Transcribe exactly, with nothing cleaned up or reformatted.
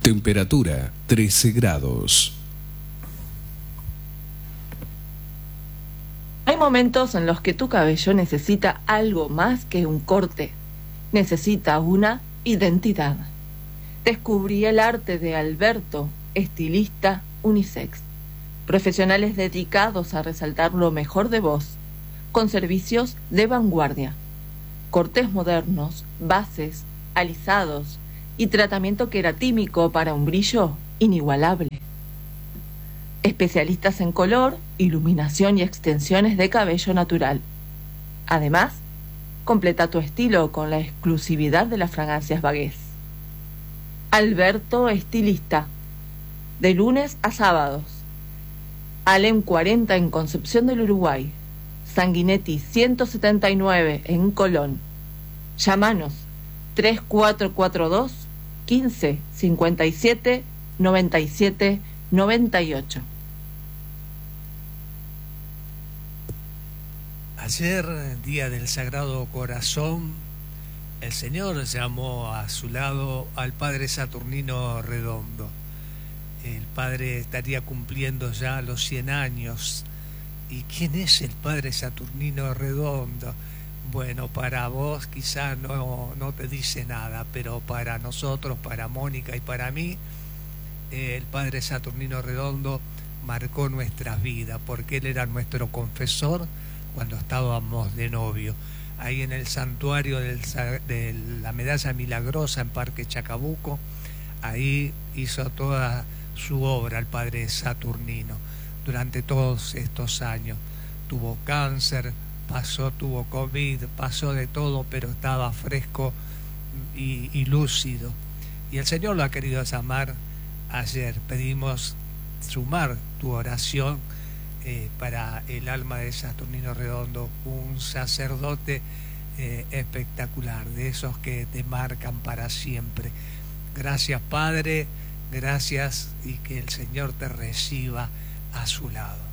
Temperatura trece grados. Hay momentos en los que tu cabello necesita algo más que un corte. Necesita una identidad. Descubrí el arte de Alberto, estilista unisex. Profesionales dedicados a resaltar lo mejor de vos, con servicios de vanguardia. Cortes modernos, bases, alisados y tratamiento queratímico para un brillo inigualable. Especialistas en color, iluminación y extensiones de cabello natural. Además, completa tu estilo con la exclusividad de las fragancias Bagués. Alberto Estilista, de lunes a sábados. Alem cuarenta en Concepción del Uruguay. Sanguinetti ciento setenta y nueve en Colón. Llámanos tres cuatro cuatro dos, quince, cincuenta y siete, noventa y siete, noventa y ocho. Ayer, día del Sagrado Corazón, el Señor llamó a su lado al Padre Saturnino Redondo. El Padre estaría cumpliendo ya los cien años. ¿Y quién es el Padre Saturnino Redondo? Bueno, para vos quizá no, no te dice nada, pero para nosotros, para Mónica y para mí, eh, el Padre Saturnino Redondo marcó nuestras vidas, porque él era nuestro confesor cuando estábamos de novio. Ahí en el santuario del, de la Medalla Milagrosa en Parque Chacabuco, ahí hizo toda su obra el Padre Saturnino. Durante todos estos años tuvo cáncer, pasó, tuvo COVID, pasó de todo, pero estaba fresco y, y lúcido. Y el Señor lo ha querido llamar ayer. Pedimos sumar tu oración eh, para el alma de Saturnino Redondo, un sacerdote eh, espectacular, de esos que te marcan para siempre. Gracias, Padre, gracias, y que el Señor te reciba a su lado.